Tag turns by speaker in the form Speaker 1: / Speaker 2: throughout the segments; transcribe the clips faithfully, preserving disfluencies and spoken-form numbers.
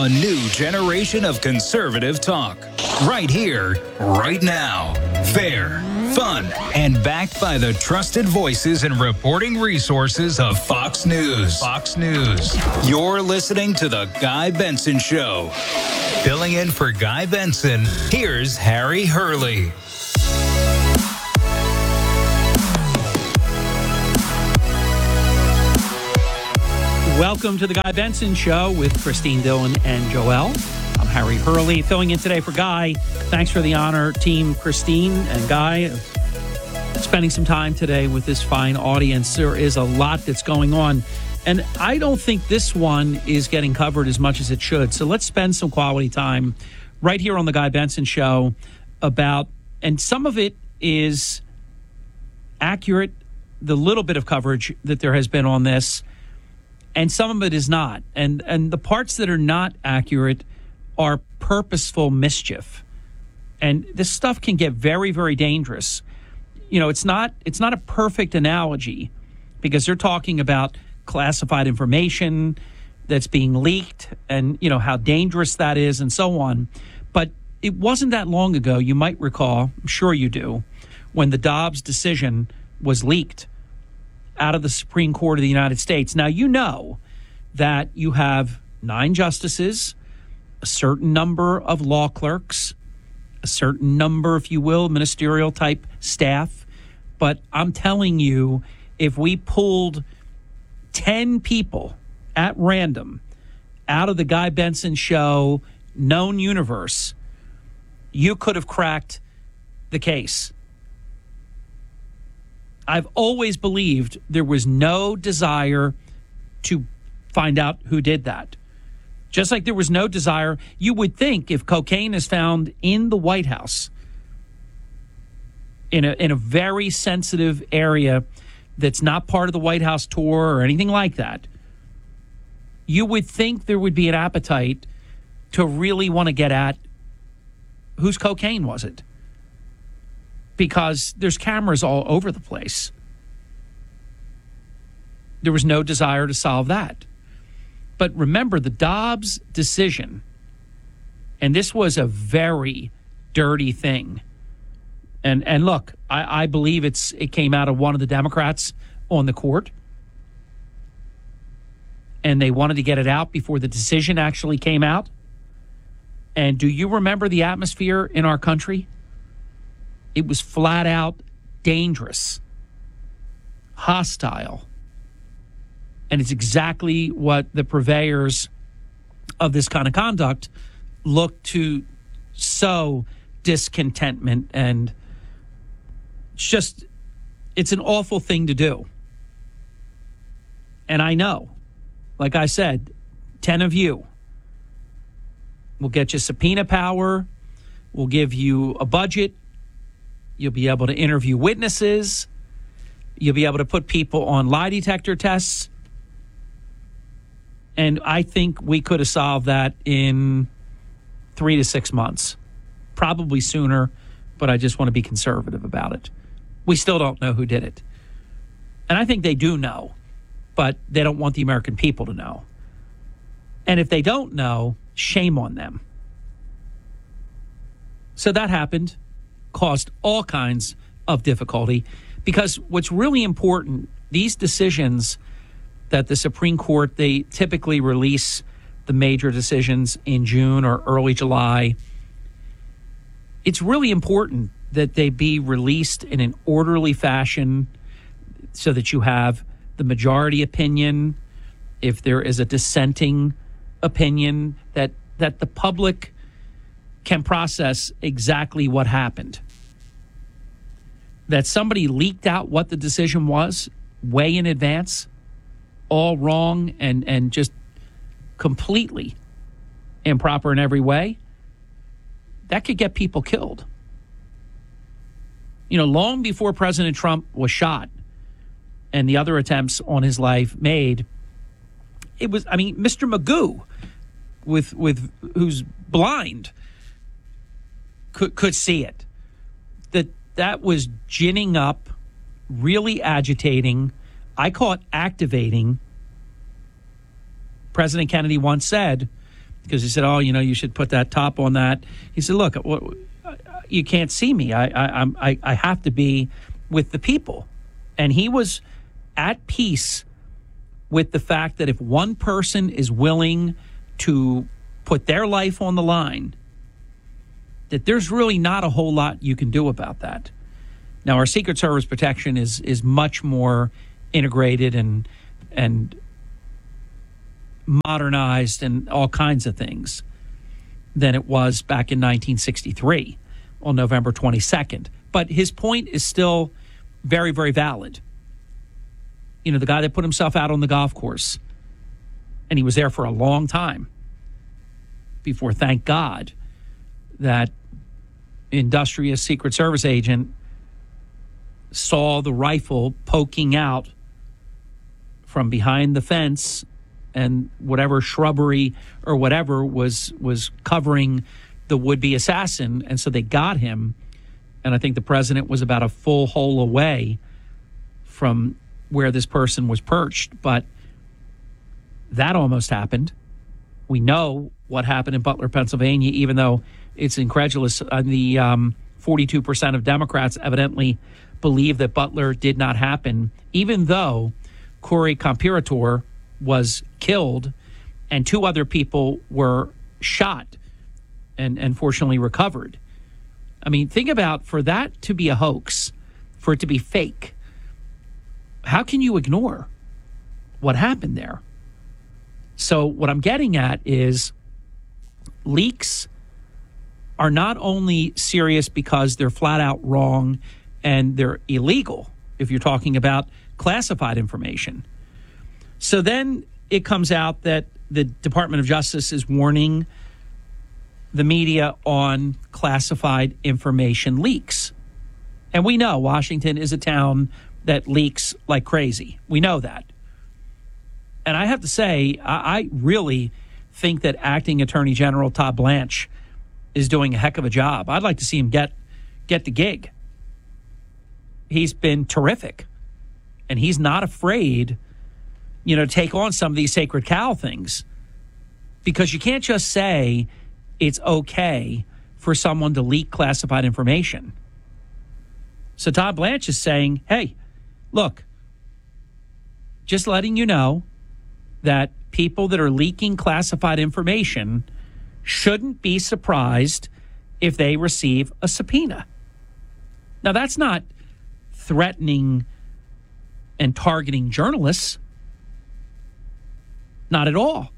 Speaker 1: A new generation of conservative talk. Right here, right now. Fair, fun, and backed by the trusted voices and reporting resources of Fox News. Fox News. You're listening to The Guy Benson Show. Filling in for Guy Benson, here's Harry Hurley.
Speaker 2: Welcome to the Guy Benson Show with Christine Dillon and Joel. I'm Harry Hurley, filling in today for Guy. Thanks for the honor, team Christine and Guy, spending some time today with this fine audience. There is a lot that's going on, and I don't think this one is getting covered as much as it should. So let's spend some quality time right here on the Guy Benson Show about, and some of it is accurate, the little bit of coverage that there has been on this, and some of it is not. And and the parts that are not accurate are purposeful mischief. And this stuff can get very, very dangerous. You know, it's not it's not a perfect analogy because they're talking about classified information that's being leaked and, you know, how dangerous that is and so on. But it wasn't that long ago, you might recall, I'm sure you do, when the Dobbs decision was leaked out of the Supreme Court of the United States. Now, you know that you have nine justices, a certain number of law clerks, a certain number, if you will, ministerial type staff. But I'm telling you, if we pulled ten people at random out of the Guy Benson Show known universe, you could have cracked the case. I've always believed there was no desire to find out who did that. Just like there was no desire, you would think if cocaine is found in the White House, in a in a very sensitive area that's not part of the White House tour or anything like that, you would think there would be an appetite to really want to get at whose cocaine was it. Because there's cameras all over the place. There was no desire to solve that. But remember, the Dobbs decision, and this was a very dirty thing. And and look, I, I believe it's it came out of one of the Democrats on the court. And they wanted to get it out before the decision actually came out. And do you remember the atmosphere in our country? It was flat out dangerous, hostile. And it's exactly what the purveyors of this kind of conduct look to sow discontentment. And it's just, it's an awful thing to do. And I know, like I said, ten of you will get you subpoena power, will give you a budget. You'll be able to interview witnesses. You'll be able to put people on lie detector tests. And I think we could have solved that in three to six months. Probably sooner, but I just want to be conservative about it. We still don't know who did it. And I think they do know, but they don't want the American people to know. And if they don't know, shame on them. So that happened. Caused all kinds of difficulty because what's really important, these decisions that the Supreme Court, they typically release the major decisions in June or early July. It's really important that they be released in an orderly fashion so that you have the majority opinion. If there is a dissenting opinion, that that the public can process exactly what happened. That somebody leaked out what the decision was way in advance, all wrong and, and just completely improper in every way, that could get people killed. You know, long before President Trump was shot and the other attempts on his life made, it was, I mean, Mister Magoo, with with who's blind, could could see it. That that was ginning up, really agitating. I call it activating. President Kennedy once said, because he said, oh, you know, you should put that top on that. He said, look, what, you can't see me. I, I, I'm, I, I have to be with the people. And he was at peace with the fact that if one person is willing to put their life on the line, that there's really not a whole lot you can do about that. Now, our Secret Service protection is is much more integrated and and modernized and all kinds of things than it was back in nineteen sixty-three on November twenty-second. But his point is still very, very valid. You know, the guy that put himself out on the golf course, and he was there for a long time before, thank God, that industrious Secret Service agent saw the rifle poking out from behind the fence and whatever shrubbery or whatever was was covering the would-be assassin. And so they got him. And I think the president was about a full hole away from where this person was perched. But that almost happened. We know what happened in Butler, Pennsylvania, even though it's incredulous. Uh, the um, forty-two percent of Democrats evidently believe that Butler did not happen, even though Corey Compirator was killed and two other people were shot and, and fortunately recovered. I mean, think about, for that to be a hoax, for it to be fake, how can you ignore what happened there? So what I'm getting at is leaks are not only serious because they're flat out wrong and they're illegal if you're talking about classified information. So then it comes out that the Department of Justice is warning the media on classified information leaks. And we know Washington is a town that leaks like crazy. We know that. And I have to say, I, I really think that Acting Attorney General Todd Blanche is doing a heck of a job. I'd like to see him get get the gig. He's been terrific. And he's not afraid, you know, to take on some of these sacred cow things. Because you can't just say it's okay for someone to leak classified information. So Todd Blanche is saying, hey, look, just letting you know that people that are leaking classified information shouldn't be surprised if they receive a subpoena. Now, that's not threatening and targeting journalists. Not at all.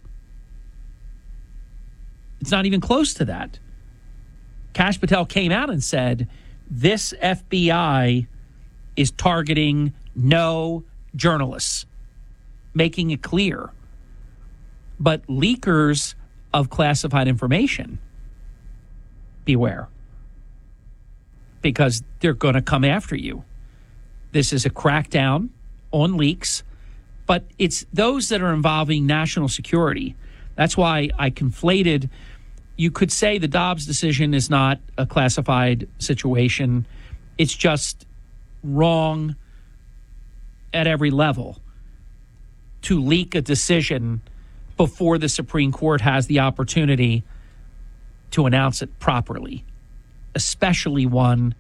Speaker 2: It's not even close to that. Kash Patel came out and said, this F B I is targeting no journalists, making it clear. But leakers of classified information, beware, because they're going to come after you. This is a crackdown on leaks, but it's those that are involving national security. That's why I conflated. You could say the Dobbs decision is not a classified situation. It's just wrong at every level to leak a decision before the Supreme Court has the opportunity to announce it properly, especially one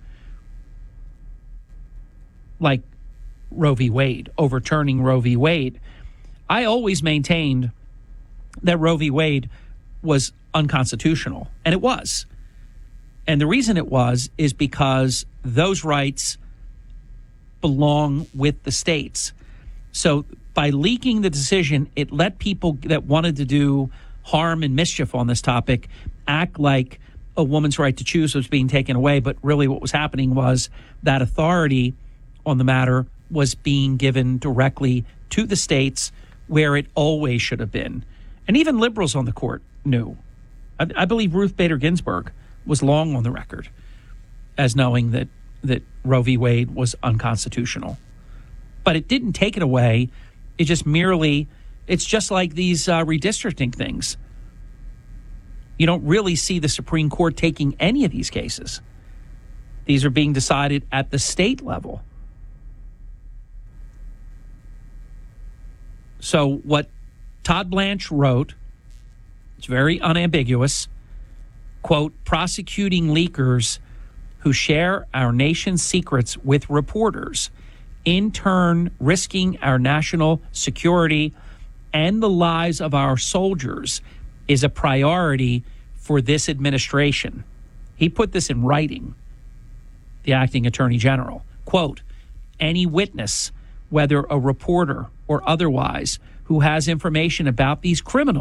Speaker 2: like Roe v. Wade, overturning Roe v. Wade. I always maintained that Roe v. Wade was unconstitutional, and it was. And the reason it was is because those rights belong with the states. So by leaking the decision, it let people that wanted to do harm and mischief on this topic act like a woman's right to choose was being taken away. But really what was happening was that authority on the matter was being given directly to the states, where it always should have been. And even liberals on the court knew. I, I believe Ruth Bader Ginsburg was long on the record as knowing that, that Roe v. Wade was unconstitutional. But it didn't take it away. It just merely, it's just like these uh, redistricting things. You don't really see the Supreme Court taking any of these cases. These are being decided at the state level. So what Todd Blanche wrote It's very unambiguous. Quote, prosecuting leakers who share our nation's secrets with reporters, in turn risking our national security and the lives of our soldiers, is a priority for this administration. He put this in writing, the acting attorney general. Quote, any witness, whether a reporter or otherwise, who has information about these criminals